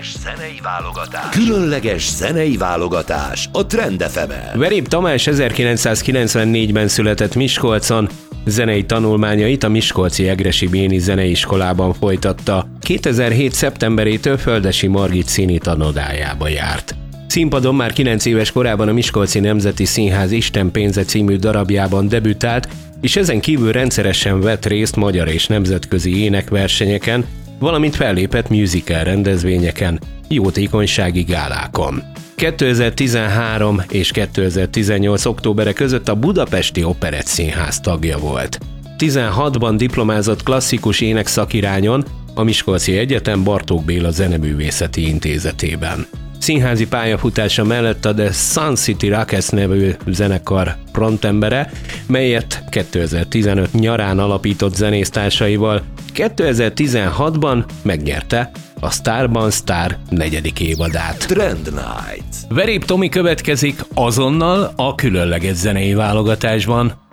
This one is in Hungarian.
Különleges zenei válogatás a Trend FM-en. Verép Tamás 1994-ben született Miskolcon, zenei tanulmányait a Miskolci Egressy Béni Zeneiskolában folytatta. 2007. szeptemberétől Földessy Margit színi tanodájába járt. Színpadon már 9 éves korában a Miskolci Nemzeti Színház Isten pénze című darabjában debütált, és ezen kívül rendszeresen vett részt magyar és nemzetközi énekversenyeken, valamint fellépett musical rendezvényeken, jótékonysági gálákon. 2013 és 2018. októbere között a Budapesti Operettszínház tagja volt. 16-ban diplomázott klasszikus énekszakirányon a Miskolci Egyetem Bartók Béla Zeneművészeti Intézetében. Színházi pályafutása mellett a The Sun City Rockets nevű zenekar frontembere, melyet 2015 nyarán alapított zenésztársaival, 2016-ban megnyerte a Starban Star 4. évadát. Trend Night. Verép Tomi következik azonnal a különleges zenei válogatásban.